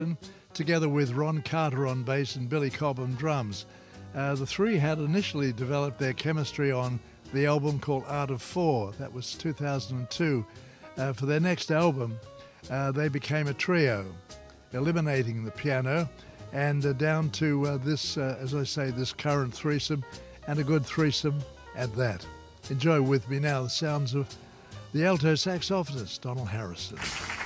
together with Ron Carter on bass and Billy Cobb on drums. The three had initially developed their chemistry on the album called Art of Four. That was 2002. For their next album, they became a trio, eliminating the piano and down to this, as I say, this current threesome, and a good threesome at that. Enjoy with me now the sounds of the alto saxophonist, Donald Harrison.